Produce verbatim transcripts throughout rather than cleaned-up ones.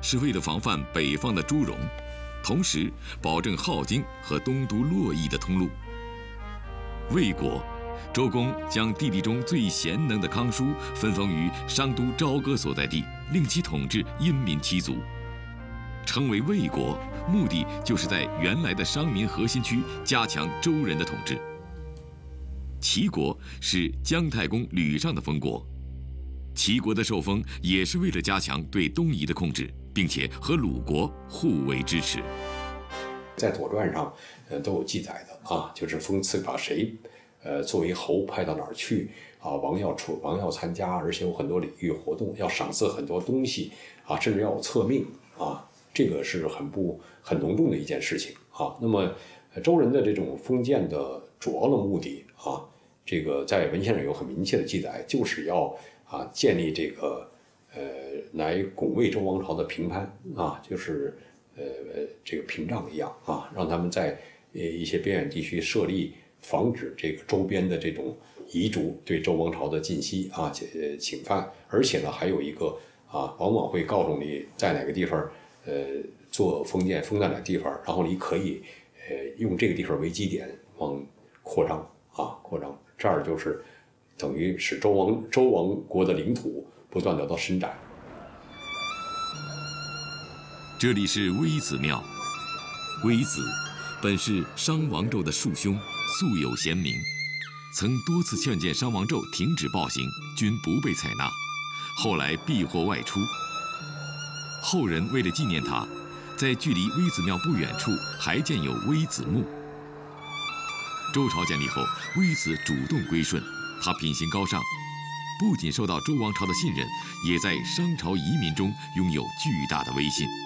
是为了防范北方的朱戎，同时保证镐京和东都洛邑的通路。魏国，周公将弟弟中最贤能的康叔分封于商都朝歌所在地，令其统治殷民七族。称为魏国，目的就是在原来的商民核心区加强周人的统治。齐国是姜太公吕尚的封国，齐国的受封也是为了加强对东夷的控制，并且和鲁国互为支持。 在《左传》上，呃，都有记载的啊，就是封赐把谁，呃，作为侯派到哪儿去啊，王要出，王要参加，而且有很多礼遇活动，要赏赐很多东西啊，甚至要有册命啊。这个是很不很隆重的一件事情啊。那么，周人的这种封建的主要的目的啊，这个在文献上有很明确的记载，就是要啊建立这个呃来拱卫周王朝的平藩啊，就是呃这个屏障一样啊，让他们在呃一些边远地区设立，防止这个周边的这种夷族对周王朝的进袭啊侵犯，而且呢还有一个啊，往往会告诉你在哪个地方。呃，做封建封在哪个地方，然后你可以，呃，用这个地方为基点往扩张啊，扩张，这儿就是等于使周王周王国的领土不断得到伸展。 这里是微子庙，微子本是商王纣的庶兄，素有贤名，曾多次劝谏商王纣停止暴行，均不被采纳，后来避祸外出。后人为了纪念他，在距离微子庙不远处还建有微子墓。周朝建立后，微子主动归顺，他品行高尚，不仅受到周王朝的信任，也在商朝移民中拥有巨大的威信。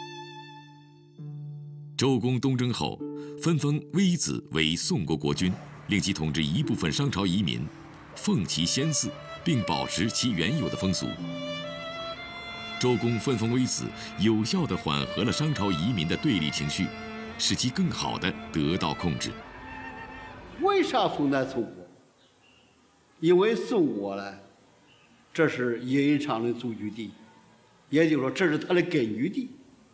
周公东征后，分封微子为宋国国君，令其统治一部分商朝移民，奉其先祀，并保持其原有的风俗。周公分封微子，有效地缓和了商朝移民的对立情绪，使其更好地得到控制。 为啥封在宋国？因为宋国呢，这是殷商的聚居地，也就是说这是它的根据地。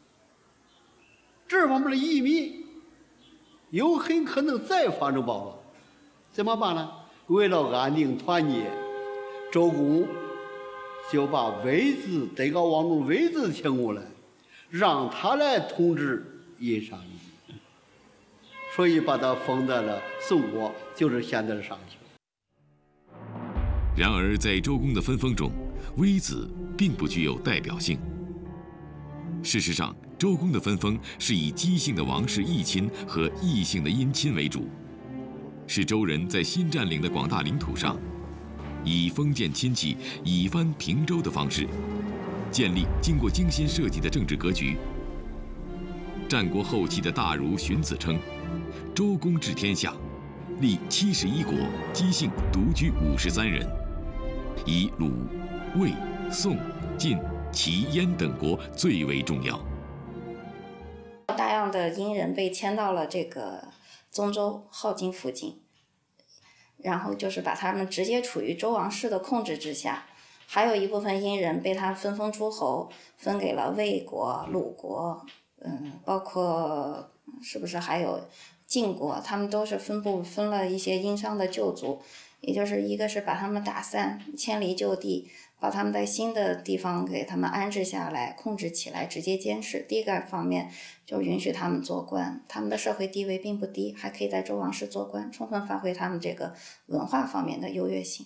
这方面的移民有很可能再发生暴乱，怎么办呢？为了安定团结，周公就把微子德高望重微子请过来，让他来统治殷商夷民，所以把他封在了宋国，就是现在的商丘。 然而，在周公的分封中，微子并不具有代表性。事实上，周公的分封是以姬姓的王室异亲和异姓的姻亲为主，是周人在新占领的广大领土上，以封建亲戚以藩平周的方式，建立经过精心设计的政治格局。战国后期的大儒荀子称，周公治天下，立七十一国，姬姓独居五十三人，以鲁、魏、宋、晋、齐、燕等国最为重要。 大量的殷人被迁到了这个宗周、镐京附近，然后就是把他们直接处于周王室的控制之下。还有一部分殷人被他分封诸侯，分给了魏国、鲁国，嗯，包括是不是还有晋国，他们都是分布分了一些殷商的旧族，也就是一个是把他们打散，迁离就地，把他们在新的地方给他们安置下来，控制起来，直接监视。第一个方面就允许他们做官，他们的社会地位并不低，还可以在周王室做官，充分发挥他们这个文化方面的优越性。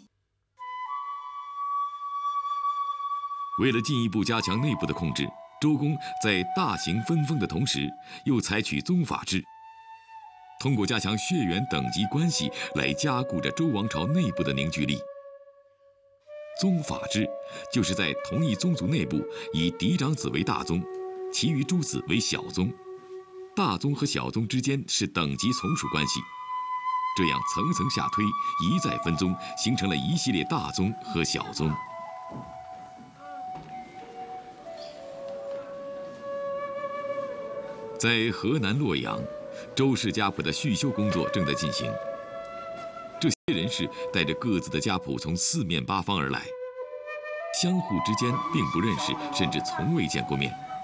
为了进一步加强内部的控制，周公在大型分封的同时，又采取宗法制，通过加强血缘等级关系来加固着周王朝内部的凝聚力。宗法制就是在同一宗族内部以嫡长子为大宗，其余诸子为小宗，大宗和小宗之间是等级从属关系，这样层层下推，一再分宗，形成了一系列大宗和小宗。在河南洛阳，周氏家谱的续修工作正在进行。这些人士带着各自的家谱从四面八方而来，相互之间并不认识，甚至从未见过面。